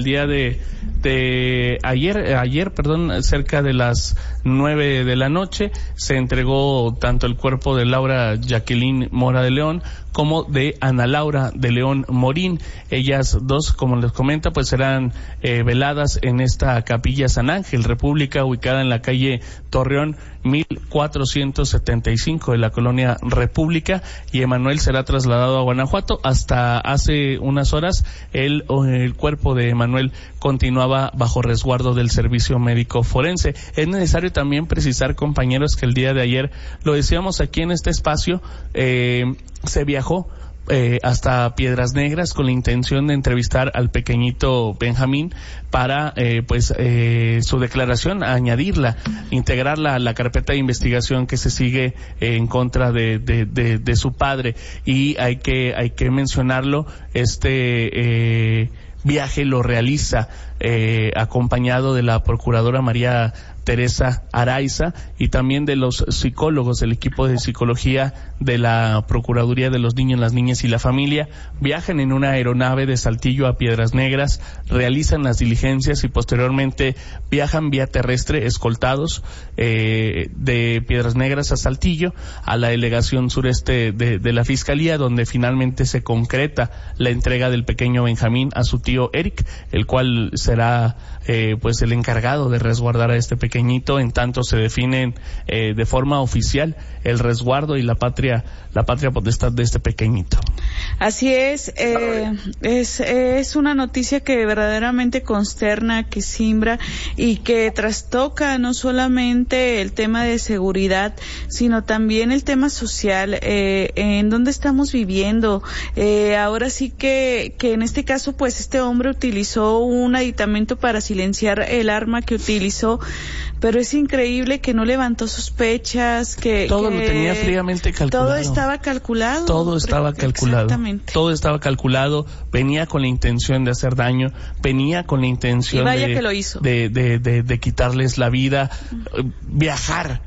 día de ayer, cerca de las 9 de la noche, se entregó tanto el cuerpo de Laura Jacqueline Mora de León como de Ana Laura de León Morín. Ellas dos, como les comenta, pues serán veladas en esta capilla San Ángel República, ubicada en la calle Torreón 1475 de la colonia República, y Emanuel será trasladado a Guanajuato. Hasta hace unas horas el cuerpo de Emanuel continuaba bajo resguardo del servicio médico forense. Es necesario también precisar, compañeros, que el día de ayer, lo decíamos aquí en este espacio, se viajó hasta Piedras Negras con la intención de entrevistar al pequeñito Benjamín para su declaración, añadirla, integrarla a la carpeta de investigación que se sigue en contra de su padre. Y hay que mencionarlo, viaje lo realiza acompañado de la procuradora María Teresa Araiza y también de los psicólogos del equipo de psicología de la Procuraduría de los Niños, las Niñas y la Familia. Viajan en una aeronave de Saltillo a Piedras Negras, realizan las diligencias y posteriormente viajan vía terrestre escoltados de Piedras Negras a Saltillo, a la delegación sureste de la Fiscalía, donde finalmente se concreta la entrega del pequeño Benjamín a su tío Eric, el cual será el encargado de resguardar a este pequeñito, en tanto se definen de forma oficial el resguardo y la patria potestad de este pequeñito. Así es una noticia que verdaderamente consterna, que simbra y que trastoca no solamente el tema de seguridad, sino también el tema social, en dónde estamos viviendo. Ahora sí que en este caso, pues este hombre utilizó un aditamento para silenciar el arma que utilizó, pero es increíble que no levantó sospechas, todo lo tenía fríamente calculado. Todo estaba calculado. Exactamente. Todo estaba calculado, venía con la intención de hacer daño, venía con la intención que lo hizo. de quitarles la vida. Viajar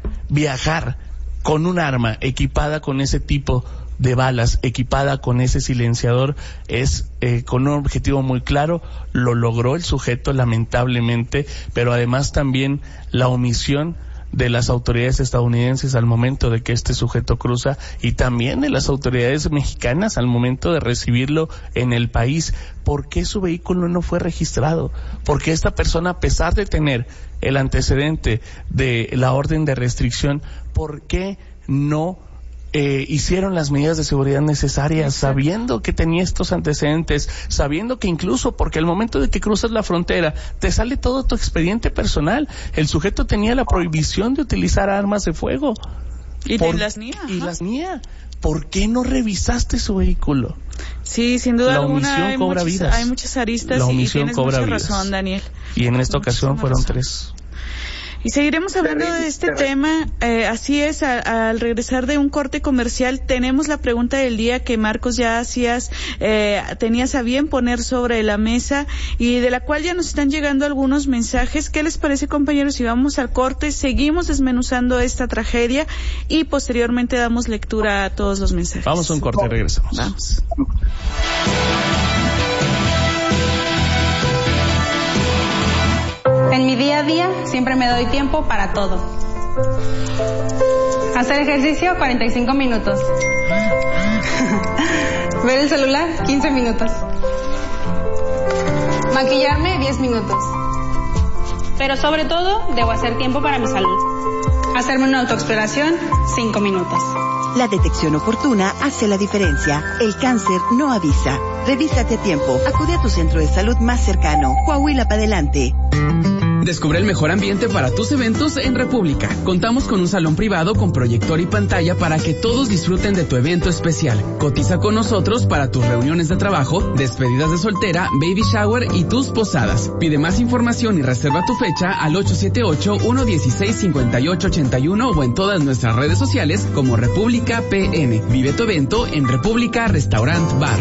con un arma equipada con ese tipo de balas, equipada con ese silenciador, es con un objetivo muy claro. Lo logró el sujeto, lamentablemente, pero además también la omisión de las autoridades estadounidenses al momento de que este sujeto cruza, y también de las autoridades mexicanas al momento de recibirlo en el país. ¿Por qué su vehículo no fue registrado? ¿Por qué esta persona, a pesar de tener el antecedente de la orden de restricción, por qué no hicieron las medidas de seguridad necesarias, sabiendo que tenía estos antecedentes, sabiendo que incluso, porque al momento de que cruzas la frontera te sale todo tu expediente personal, el sujeto tenía la prohibición de utilizar armas de fuego y las NIA. ¿Por qué no revisaste su vehículo? Sí, sin duda alguna hay muchas aristas y tienes mucha razón, Daniel. Y en esta ocasión fueron 3. Y seguiremos hablando de este tema, así es, al regresar de un corte comercial. Tenemos la pregunta del día que, Marcos, ya tenías a bien poner sobre la mesa y de la cual ya nos están llegando algunos mensajes. ¿Qué les parece, compañeros, si vamos al corte, seguimos desmenuzando esta tragedia y posteriormente damos lectura a todos los mensajes? Vamos a un corte y regresamos. Vamos. En mi día a día siempre me doy tiempo para todo. Hacer ejercicio 45 minutos. Ver el celular 15 minutos. Maquillarme 10 minutos. Pero sobre todo debo hacer tiempo para mi salud. Hacerme una autoexploración 5 minutos. La detección oportuna hace la diferencia. El cáncer no avisa. Revísate a tiempo. Acude a tu centro de salud más cercano. Coahuila para adelante. Descubre el mejor ambiente para tus eventos en República. Contamos con un salón privado con proyector y pantalla para que todos disfruten de tu evento especial. Cotiza con nosotros para tus reuniones de trabajo, despedidas de soltera, baby shower y tus posadas. Pide más información y reserva tu fecha al 878-116-5881 o en todas nuestras redes sociales como República PN. Vive tu evento en República Restaurant Bar.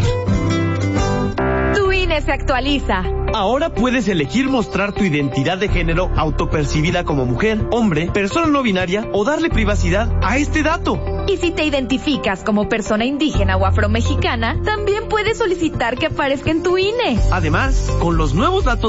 Tu INE se actualiza. Ahora puedes elegir mostrar tu identidad de género autopercibida como mujer, hombre, persona no binaria o darle privacidad a este dato. Y si te identificas como persona indígena o afromexicana, también puedes solicitar que aparezca en tu INE. Además, con los nuevos datos